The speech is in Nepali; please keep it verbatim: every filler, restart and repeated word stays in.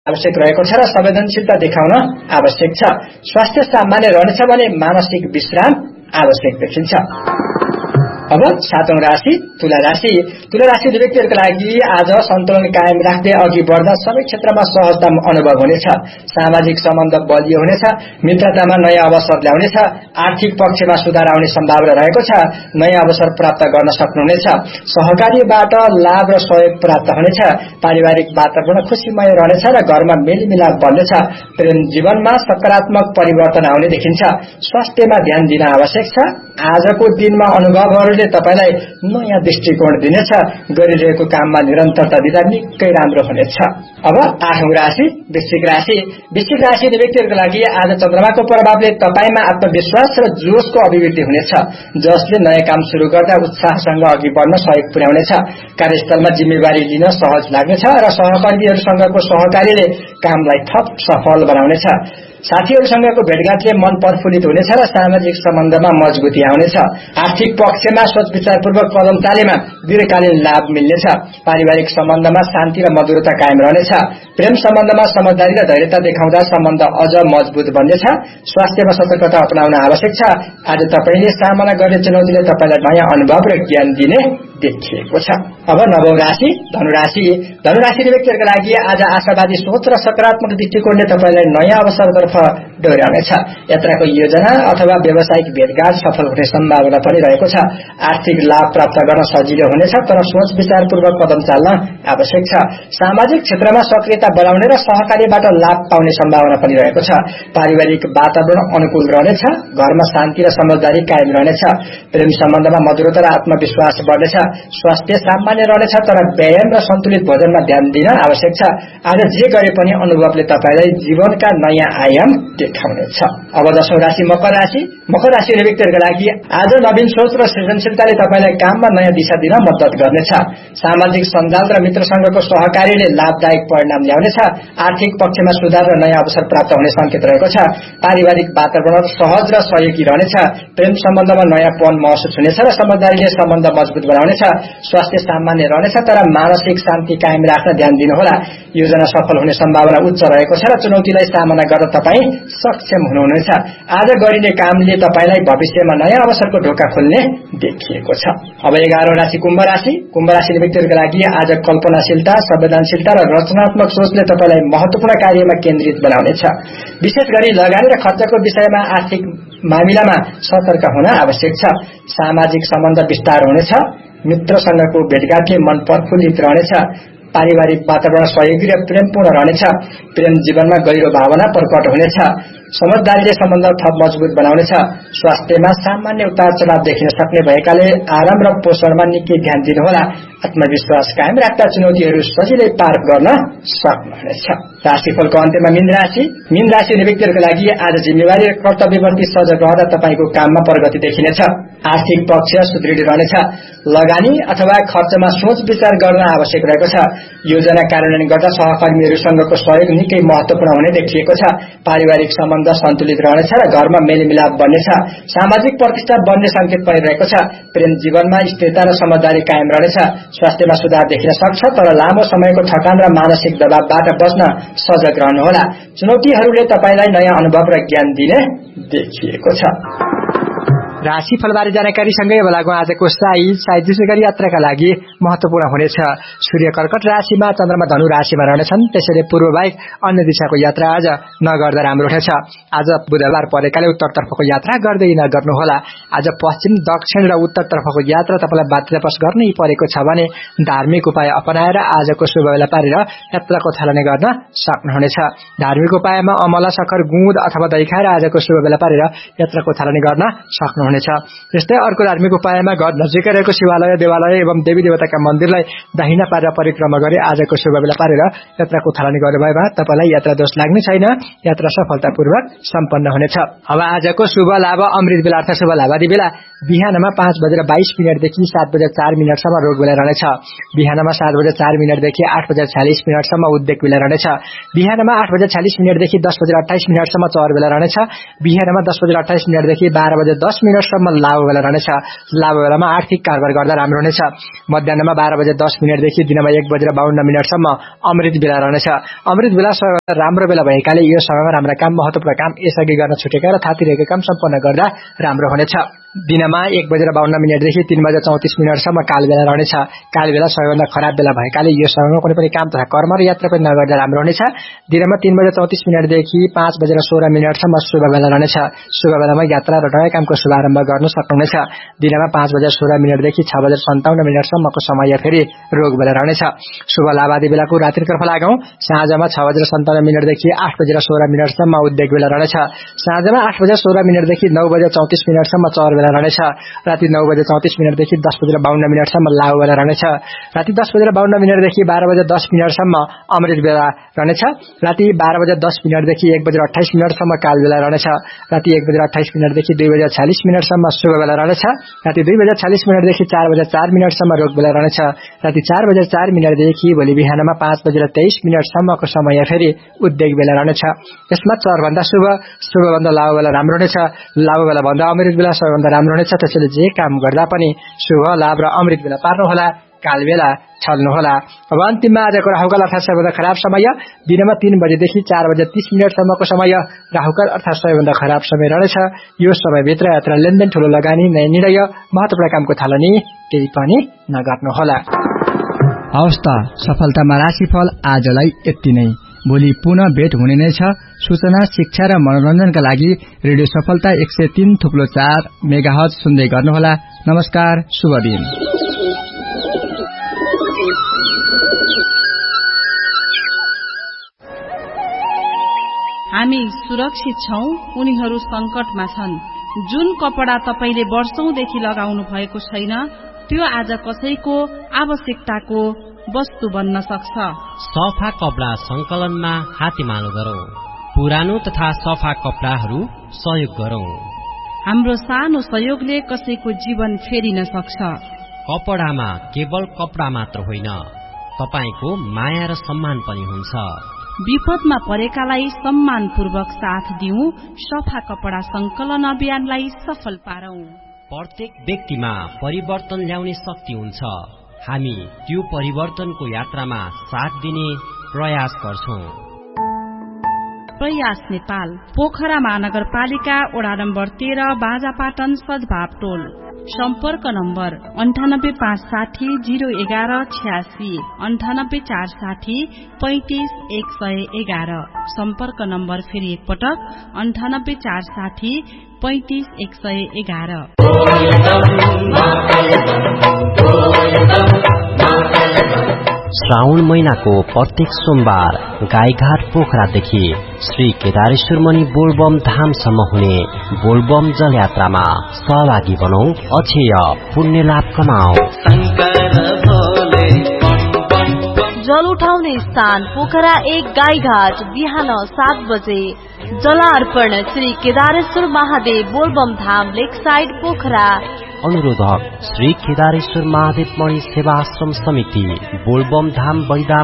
आवश्यक रहेको छ र संवेदनशीलता देखाउन आवश्यक छ। स्वास्थ्य सामान्य रहनेछ भने मानसिक विश्राम आवश्यक देखिन्छ। अब सातौं राशि तुला राशि। तुला राशि व्यक्तिहरुका लागि आज सन्तुलन कायम राख्दै अघि बढ्दा सबै क्षेत्रमा सहजता अनुभव हुनेछ। सामाजिक सम्बन्ध बलियो हुनेछ। मित्रतामा नयाँ अवसर ल्याउनेछ। आर्थिक पक्षमा सुधार आउने सम्भावना रहेको छ। नयाँ अवसर प्राप्त गर्न सक्नुहुनेछ। सहकारीबाट लाभ र सहयोग प्राप्त हुनेछ। पारिवारिक वातावरण खुशीमय रहनेछ र घरमा मेलमिलाप बढ्नेछ। प्रेम जीवनमा सकारात्मक परिवर्तन आउने देखिन्छ। स्वास्थ्यमा ध्यान दिन आवश्यक छ। आजको दिनमा अनुभवहरूले तपाईलाई नयाँ दृष्टिकोण दिनेछ। गरिरहेको काममा निरन्तरता दिँदा निकै राम्रो हुनेछ। अब आठौं राशि वृश्चिक राशि। वृश्चिक राशि व्यक्तिहरुका लागि आज चन्द्रमाको प्रभावले तपाईमा आत्मविश्वास र जोशको अभिव्यक्ति हुनेछ, जसले नयाँ काम सुरु गर्दा उत्साहसँग अघि बढ्न सहयोग पुर्याउनेछ। कार्यस्थलमा जिम्मेवारी लिन सहज लाग्नेछ र सहकर्मीहरुसँगको सहकार्यले कामलाई थप सफल बनाउनेछ। साथीहरुसँगको भेटघाटले मन प्रफुल्लित हुनेछ र सामाजिक सम्बन्धमा मजबुती आउनेछ। आर्थिक पक्षमा सोच विचारपूर्वक कदम चालेमा दीर्घकालीन लाभ मिल्नेछ। पारिवारिक सम्बन्धमा शान्ति र मधुरता कायम रहनेछ। प्रेम सम्बन्धमा समझदारी र धैर्यता देखाउँदा सम्बन्ध अझ मजबुत बन्नेछ। स्वास्थ्यमा सतर्कता अपनाउन आवश्यक छ। आज तपाईले सामना गर्ने चुनौतीले तपाईलाई नयाँ अनुभव र ज्ञान दिने देखिएको छ। अब नवौं राशि धनुराशि। धनुराशि व्यक्तिहरुका लागि आज आशावादी सोच र सकारात्मक दृष्टिकोणले तपाईलाई नयाँ अवसरतर्फ डोर्याउनेछ। यात्राको योजना अथवा व्यावसायिक भेटघाट सफल हुने सम्भावना पनि रहेको छ। आर्थिक लाभ प्राप्त गर्न सजिलो हुनेछ, तर सोच विचारपूर्वक कदम चाल्न आवश्यक छ। सामाजिक क्षेत्रमा सक्रियता बढाउने र सहकार्यबाट लाभ पाउने सम्भावना पनि रहेको छ। पारिवारिक वातावरण अनुकूल रहनेछ। घरमा शान्ति र समझदारी कायम रहनेछ। प्रेम सम्बन्धमा मधुरता र आत्मविश्वास बढ्नेछ। स्वास्थ्य सामान्य रहनेछ, तर व्यायाम र सन्तुलित भोजनमा ध्यान दिन आवश्यक छ। आज जे गरे पनि अनुभवले तपाईलाई जीवनका नयाँ आयाम देखाउनेछ। अब दशौं राशि मकर राशि। मकर राशि व्यक्तिहरुका लागि आज नवीन सोच र सृजनशीलताले तपाईलाई काममा नयाँ दिशा दिन मद्दत गर्नेछ। सामाजिक सञ्जाल र मित्रसँगको सहकार्यले लाभदायक परिणाम ल्याउनेछ। आर्थिक पक्षमा सुधार र नयाँ अवसर प्राप्त हुने संकेत रहेको छ। पारिवारिक वातावरण सहज र सहयोगी रहनेछ। प्रेम सम्बन्धमा नयाँपन महसुस हुनेछ र समझदारीले सम्बन्ध मजबुत बनाउनेछ। स्वास्थ्य सामान्य रहनेछ, तर मानसिक शान्ति कायम राख्न ध्यान दिनुहोला। योजना सफल हुने सम्भावना उच्च रहेको छ र चुनौतीलाई सामना गर्न तपाई सक्षम हुनुहुनेछ। आज गरिने कामले तपाईलाई भविष्यमा नयाँ अवसरको ढोका खोल्ने देखिएको छ। अब एघारौं राशि कुम्भ राशि। कुम्भ राशि व्यक्तिहरुका लागि आज कल्पनाशीलता, संवेदनशीलता र रचनात्मक सोचले तपाईलाई महत्वपूर्ण कार्यमा केन्द्रित बनाउनेछ। विशेष गरी लगानी र खर्चको विषयमा आर्थिक मामिलामा सतर्क हुन आवश्यक छ। सामाजिक सम्बन्ध विस्तार हुनेछ। मित्रसँगको भेटघाटले मन प्रफुल्लित रहनेछ। पारिवारिक वातावरण सहयोगी र प्रेमपूर्ण रहनेछ। प्रेम जीवनमा गहिरो भावना प्रकट हुनेछ। समझदारीले सम्बन्ध थप मजबुत बनाउनेछ। स्वास्थ्यमा सामान्य उतार चढाव देखिन सक्ने भएकाले आराम र पोषणमा निकै ध्यान दिनुहोला। आत्मविश्वास कायम राख्दा चुनौतीहरू सजिलै पार गर्न सक्नुहुनेछ। राशिफलको अन्त्यमा मीन राशि। मीन राशि व्यक्तिहरुका लागि आज जिम्मेवारी र कर्तव्यप्रति सजग रहँदा तपाईको काममा प्रगति देखिनेछ। आर्थिक पक्ष सुदृढ रहनेछ। लगानी अथवा खर्चमा सोच विचार गर्न आवश्यक रहेको छ। योजना कार्यान्वयन गर्दा सहकर्मीहरूसँगको सहयोग निकै महत्वपूर्ण हुने देखिएको छ। पारिवारिक सम्बन्ध सन्तुलित रहनेछ र घरमा मेलमिलाप बन्नेछ। सामाजिक प्रतिष्ठा बन्ने संकेत परिरहेको छ। प्रेम जीवनमा स्थिरता र समझदारी कायम रहनेछ। स्वास्थ्यमा सुधार देखिन सक्छ, तर लामो समयको थकान र मानसिक दबावबाट बच्न सजग रहनुहोला। चुनौतीहरूले तपाईलाई नयाँ अनुभव र ज्ञान दिने देखिएको छ। राशिफलबारे जानकारी सँगै अब लागौं आजको साइज साइज विशेष गरी यात्राका लागि महत्वपूर्ण हुनेछ। सूर्य कर्कट राशिमा, चन्द्रमा धनु राशिमा रहनेछन्। त्यसैले पूर्व बाहेक अन्य दिशाको यात्रा आज नगर्दा राम्रो हुनेछ। आज बुधबार परेकाले उत्तरतर्फको यात्रा गर्दै नगर्नुहोला। आज पश्चिम, दक्षिण र उत्तरतर्फको यात्रा तपाईलाई बाध्यतावश गर्नै परेको छ भने धार्मिक उपाय अपनाएर आजको शुभ बेला पारेर यात्राको थालनी गर्न सक्नुहुनेछ। धार्मिक उपायमा अमला, सखर, गुँद अथवा दही खाएर आजको शुभ बेला पारेर यात्राको थालनी गर्न सक्नुहुनेछ। त्यस्तै अर्को धार्मिक उपायमा घर नजिकै रहेको शिवालय, देवालय एवं देवी देवताका मन्दिरलाई दाहिना पारेर परिक्रमा गरी आजको शुभ बेला पारेर यात्राको थालनी गर्नुभएमा तपाईलाई यात्रा दोष लाग्ने छैन। यात्रा सफलतापूर्वक सम्पन्न हुनेछ। अब आजको शुभ लाभ अमृत बेलार्थ शुभ लाभादी बेला बिहानमा पाँच बजेर बाइस मिनटदेखि सात बजेर चार मिनटसम्म रोग बेला रहनेछ। बिहानमा सात बजेर चार मिनटदेखि आठ बजेर छ्यालिस मिनटसम्म उद्वेग बेला रहनेछ। बिहानमा आठ बजेर छ्यालिस मिनटदेखि दस बजेर अठाइस मिनटसम्म चौर बेला रहनेछ। बिहानमा दस बजेर अठाइस मिनटदेखि बाह्र बजेर दस मिनट मिनटसम्म लामो बेला रहनेछ। लामो बेलामा आर्थिक कारोबार गर्दा राम्रो हुनेछ। मध्याहमा बाह्र बजे दस मिनटदेखि दिनमा एक बजेर बाहन्न मिनटसम्म अमृत बेला रहनेछ। अमृत बेला सबैभन्दा राम्रो बेला भएकाले यो समयमा राम्रा काम, महत्त्वपूर्ण काम, यसअघि गर्न छुटेका र थातिरहेका काम सम्पन्न गर्दा राम्रो हुनेछ। दिनमा एक बजेर बाहन्न मिनटदेखि तीन बजे चौतिस मिनटसम्म काल बेला रहनेछ। काल बेला सबैभन्दा खराब बेला भएकाले यो समयमा कुनै पनि काम तथा कर्म र यात्रा पनि नगर्दा राम्रो हुनेछ। दिनमा तीन बजे चौतिस मिनटदेखि पाँच बजेर सोह्र मिनटसम्म शुभ बेला रहनेछ। शुभ बेलामा यात्रा र नयाँ कामको शुभारम्भ गर्न सक्नुहुनेछ। दिनमा पाँच बजेर सोह्र मिनटदेखि छ बजेर सन्ताउन्न मिनटसम्मको समय फेरि रोग बेला रहनेछ। शुभ लाभादी बेलाको रात्रितर्फ लागौं। साँझमा छ बजेर सन्ताउन्न मिनटदेखि आठ बजेर सोह्र मिनटसम्म उद्योग बेला रहनेछ। साँझमा आठ बजेर सोह्र मिनटदेखि नौ बजे चौतिस मिनटसम्म चौर बेला रहनेछ। राति नौ बजे चौतिस मिनटदेखि दस बजेर बाहन्न मिनटसम्म लाउ बेला रहनेछ। राति दस बजेर बाहन्न मिनटदेखि बाह्र बजे दस मिनटसम्म अमृत बेला रहनेछ। राति बाह्र बजे दस मिनटदेखि एक बजेर अठाइस मिनटसम्म काल बेला रहनेछ। राति एक बजेर अठाइस मिनटदेखि दुई बजे छ्यालिस मिनटसम्म शुभ बेला रहनेछ। राति दुई बजे छ्यालिस मिनटदेखि चार बजे चार मिनटसम्म रोग बेला रहनेछ। राति चार बजे चार मिनटदेखि भोलि बिहानमा पाँच बजेर तेइस मिनटसम्मको समय फेरि उद्योग बेला रहनेछ। यसमा चरभन्दा शुभ, शुभभन्दा लाउ बेला राम्रो हुनेछ। लाउ बेला भन्दा अमृत बेला सबैभन्दा राम्रो हुनेछ। त्यसैले जे काम गर्दा पनि शुभ, लाभ र अमृत बेला पार्नुहोला, काल बेला छल्नुहोला। अब अन्तिममा आजको राहुकाल अर्थात् सबैभन्दा खराब समय दिनमा तीन बजेदेखि चार बजे तीस मिनटसम्मको समय राहुकाल अर्थात् सबैभन्दा खराब समय रहनेछ। यो समयभित्र यात्रा, लेनदेन, ठूलो लगानी, नयाँ निर्णय, महत्त्वपूर्ण कामको थालनी केही पनि नगर्नुहोला। हवस् त, सफलतामा राशिफल आजलाई यति नै। भोलि पुनः भेट हुने नै छ। सूचना, शिक्षा र मनोरञ्जनका लागि रेडियो सफलता एक सय तीन थुप्लो चार मेगाहर्ज सुन्दै गर्नुहोला। नमस्कार, शुभ दिन। हामी सुरक्षित छौं, उनीहरू संकटमा छन्। जुन कपडा तपाईले वर्षौंदेखि लगाउनु भएको छैन, त्यो आज कसैको आवश्यकताको वस्तु बन्न सक्छ। सफा कपडा संकलनमा हातेमालो गरौं। पुरानो तथा सफा कपडाहरू सहयोग गरौं। हाम्रो सानो सहयोगले कसैको जीवन फेरिन सक्छ। कपडामा केवल कपडा मात्र होइन, तपाईको माया र सम्मान पनि हुन्छ। विपदमा परेकालाई सम्मानपूर्वक साथ दिउँ। सफा कपडा संकलन अभियानलाई सफल पारौं। प्रत्येक व्यक्तिमा परिवर्तन ल्याउने शक्ति हुन्छ। हामी त्यो परिवर्तनको यात्रामा साथ दिने प्रयास गर्छौं। प्रयास नेपाल, पोखरा महानगरपालिका, वडा नम्बर तेह्र, बाजापाटन, सद्भाव टोल। सम्पर्क नम्बर अन्ठानब्बे पाँच साठी जीरो एघार छ्यासी, अन्ठानब्बे चार साठी पैंतिस एक सय एघार। सम्पर्क नम्बर फेरि एकपटक अन्ठानब्बे चार साठी पैंतिस एक सय एघार। श्रावण महिनाको प्रत्येक सोमबार गाईघाट पोखरादेखि श्री केदारेश्वर मणि बोलबम धामसम्म हुने बोलबम जल यात्रामा सहभागी बनौं, अक्षय पुण्य लाभ कमाऊ। जल उठाउने स्थान पोखरा एक गाईघाट, बिहान सात बजे। जलार्पण श्री केदारेश्वर महादेव बोलबम धाम लेक साइड पोखरा। अनुरोधक श्री केदारेश्वर महादेव मणि सेवा आश्रम समिति, बोलबम धाम बलिदान